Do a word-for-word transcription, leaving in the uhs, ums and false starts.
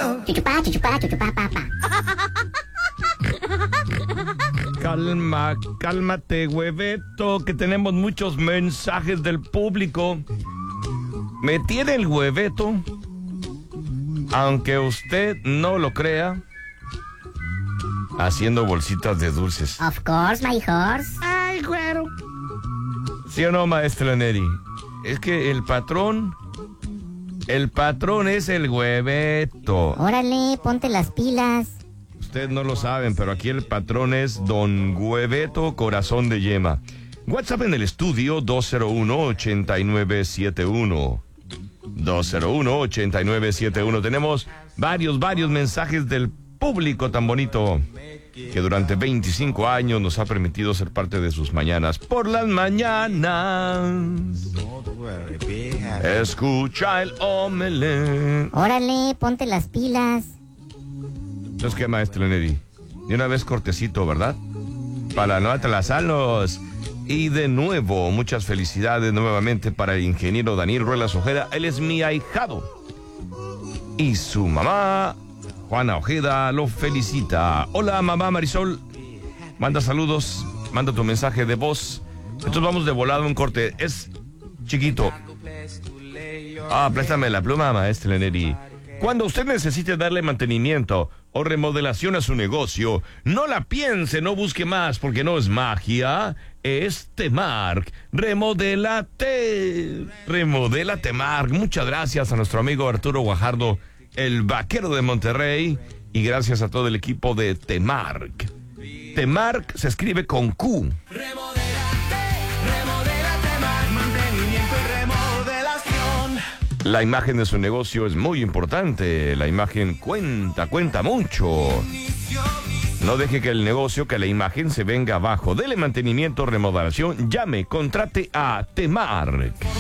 Hueveto. Chuchupá, chuchupá, chuchupá, papá. Calma, cálmate, Hueveto, que tenemos muchos mensajes del público. Me tiene el Hueveto, aunque usted no lo crea, haciendo bolsitas de dulces. Of course, my horse. Ay, güero. ¿Sí o no, maestra Neri? Es que el patrón, el patrón es el Hueveto. Órale, ponte las pilas. Ustedes no lo saben, pero aquí el patrón es Don Hueveto Corazón de Yema. WhatsApp en el estudio dos cero uno, ocho nueve siete uno. dos cero uno, ocho nueve siete uno. Tenemos varios, varios mensajes del público tan bonito que durante veinticinco años nos ha permitido ser parte de sus mañanas. Por las mañanas escucha el omelette. Órale, ponte las pilas. Entonces, ¿qué, maestro Neri? De una vez cortecito, ¿verdad? Para no atrasarnos. Y de nuevo, muchas felicidades nuevamente para el ingeniero Daniel Ruelas Ojeda. Él es mi ahijado. Y su mamá, Juana Ojeda, lo felicita. Hola, mamá Marisol. Manda saludos, manda tu mensaje de voz. Entonces vamos de volado a un corte. Es chiquito. Ah, préstame la pluma, maestra Neri. Cuando usted necesite darle mantenimiento o remodelación a su negocio, no la piense, no busque más, porque no es magia, es Temark. Remodélate, remodélate, Temark. Muchas gracias a nuestro amigo Arturo Guajardo, el vaquero de Monterrey, y gracias a todo el equipo de Temark. Temark se escribe con Q. La imagen de su negocio es muy importante. La imagen cuenta, cuenta mucho. No deje que el negocio, que la imagen se venga abajo. Dele mantenimiento, remodelación. Llame, contrate a Temark.